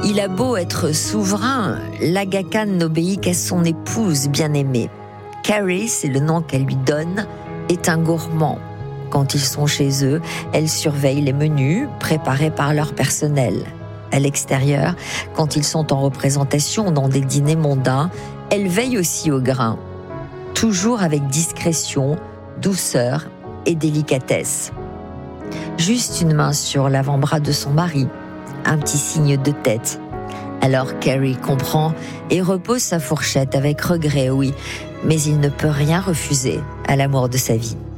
Il a beau être souverain, l'Aga Khan n'obéit qu'à son épouse bien-aimée. Carrie, c'est le nom qu'elle lui donne, est un gourmand. Quand ils sont chez eux, elle surveille les menus préparés par leur personnel. À l'extérieur, quand ils sont en représentation dans des dîners mondains, elle veille aussi au grain. Toujours avec discrétion, douceur et délicatesse. Juste une main sur l'avant-bras de son mari, un petit signe de tête. Alors Carrie comprend et repose sa fourchette avec regret, oui, mais il ne peut rien refuser à l'amour de sa vie.